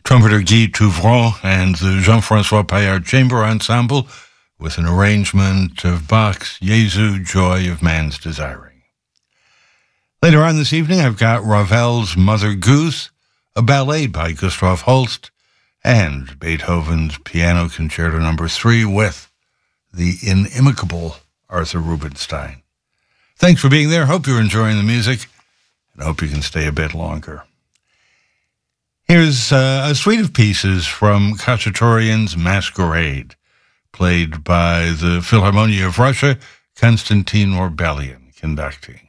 Trumpeter Guy Touvron and the Jean-Francois Paillard Chamber Ensemble with an arrangement of Bach's Jesu, Joy of Man's Desiring. Later on this evening, I've got Ravel's Mother Goose, a ballet by Gustav Holst, and Beethoven's Piano Concerto No. 3 with the inimicable Arthur Rubinstein. Thanks for being there. Hope you're enjoying the music, and hope you can stay a bit longer. Here's a suite of pieces from Khachaturian's Masquerade, played by the Philharmonia of Russia, Konstantin Orbelian conducting.